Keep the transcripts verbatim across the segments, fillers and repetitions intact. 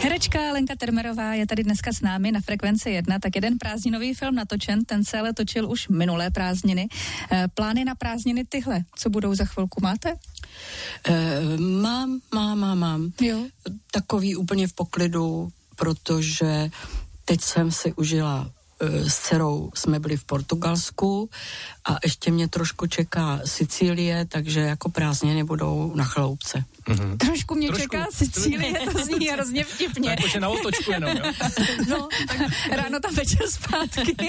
Herečka Lenka Termerová je tady dneska s námi na Frekvenci jedna, tak jeden prázdninový film natočen, ten se ale točil už minulé prázdniny. E, plány na prázdniny tyhle, co budou za chvilku, máte? E, mám, mám, mám, mám. Jo. Takový úplně v poklidu, protože teď jsem si užila s dcerou, jsme byli v Portugalsku a ještě mě trošku čeká Sicílie, takže jako prázdniny budou na chaloupce. Mm-hmm. Trošku mě trošku. čeká Sicílie, to zní hrozně vtipně. Tak počkej na otočku jenom, jo? No, tak ráno tam večer zpátky.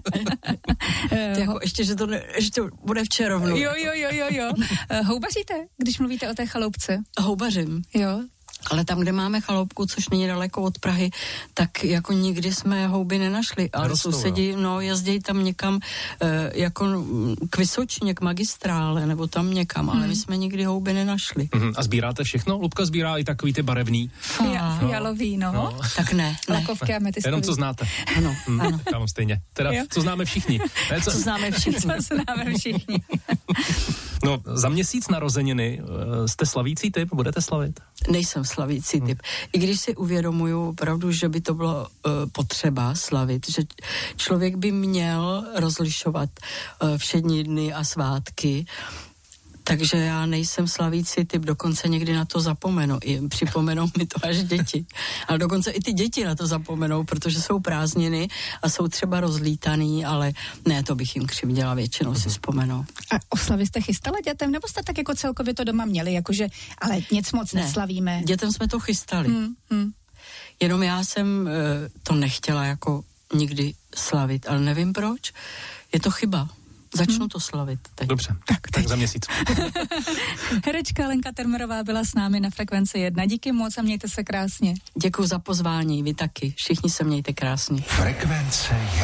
jako ještě, že to ne, ještě bude v červnu. Jo, jo, jo, jo, jo. Houbaříte, když mluvíte o té chaloupce? Houbařím. Jo. Ale tam, kde máme chaloupku, což není daleko od Prahy, tak jako nikdy jsme houby nenašli. Ale Rostou, sousedí, jo. no, jezdí tam někam e, jako k Vysočině, k magistrále, nebo tam někam, hmm. ale my jsme nikdy houby nenašli. Mm-hmm. A sbíráte všechno? Lubka sbírá i takový ty barevný. Fia, fialový, no. no. Tak ne, ne. Lakovky a metistový. Jenom co znáte. Ano, hm, ano. Já mám stejně. Teda, jo. co známe všichni. Ne, co, co známe všichni. Co známe všichni. No, za měsíc narozeniny jste slavící typ? Budete slavit? Nejsem slavící typ. Hmm. I když si uvědomuju opravdu, že by to bylo uh, potřeba slavit, že člověk by měl rozlišovat uh, všední dny a svátky, takže já nejsem slavící typ, dokonce někdy na to zapomenu. I připomenou mi to až děti. Ale dokonce i ty děti na to zapomenou, protože jsou prázdniny a jsou třeba rozlítaný, ale ne, to bych jim křivděla, většinou mm-hmm. si vzpomenou. A oslavy jste chystala dětem, nebo jste tak jako celkově to doma měli, jakože, ale nic moc ne, neslavíme? Dětem jsme to chystali. Hmm, hmm. Jenom já jsem uh, to nechtěla jako nikdy slavit, ale nevím proč. Je to chyba. Začnu hmm. to slavit teď. Dobře, tak, tak za měsíc. Herečka Lenka Termerová byla s námi na Frekvenci jedna. Díky moc a mějte se krásně. Děkuji za pozvání, vy taky. Všichni se mějte krásně. Frekvence jedna.